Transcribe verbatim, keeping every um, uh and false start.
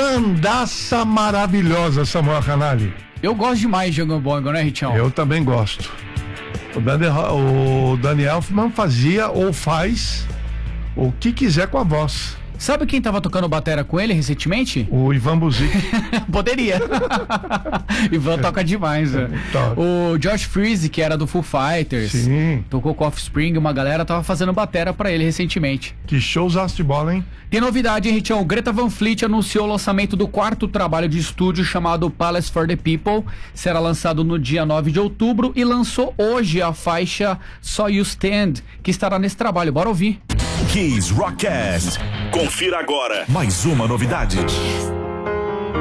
bandaça maravilhosa, Samuel Canali. Eu gosto demais de Oingo Boingo, né, Richão? Eu também gosto. O Daniel, o Daniel Elfman fazia ou faz o que quiser com a voz. Sabe quem tava tocando batera com ele recentemente? O Ivan Buzik. Poderia. Ivan toca demais, né? Toca. O Josh Freese, que era do Foo Fighters. Sim. Tocou com Offspring, uma galera tava fazendo batera pra ele recentemente. Que showzaço de bola, hein? Tem novidade, hein, Richão? Greta Van Fleet anunciou o lançamento do quarto trabalho de estúdio chamado Palace for the People. Será lançado no dia nove de outubro e lançou hoje a faixa Saw You Stand, que estará nesse trabalho. Bora ouvir. Kiss Rockcast. Confira agora mais uma novidade.